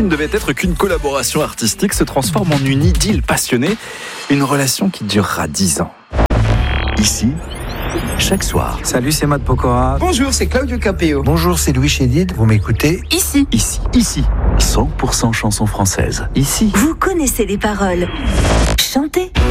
qui ne devait être qu'une collaboration artistique se transforme en une idylle passionnée, une relation qui durera 10 ans. Ici, chaque soir. Salut, c'est Matt Pokora. Bonjour, c'est Claudio Capéo. Bonjour, c'est Louis Chédid. Vous m'écoutez ? Ici. 100% chansons françaises. Ici. Vous connaissez les paroles. Chantez.